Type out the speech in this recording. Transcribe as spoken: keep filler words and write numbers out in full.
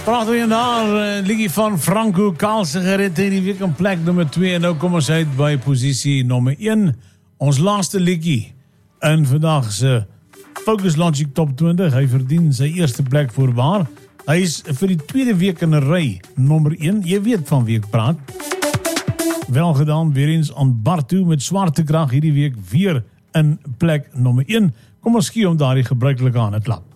Prachtig en daar, uh, liedjie van Franco Kaalsigaret in die week in plek nummer twee. En nou kom ons uit by posisie nummer een. Ons laaste liedjie in vandag se Focus Logic Top twintig. Hy verdien sy eerste plek voorwaar. Hy is vir die tweede week in 'n ry nommer een. Jy weet van wie ek praat. Wel gedaan, weer eens aan Bartu met Swaartekrag hierdie week weer in plek nommer een. Kom ons skiet om daardie gebruikelike aan het klap.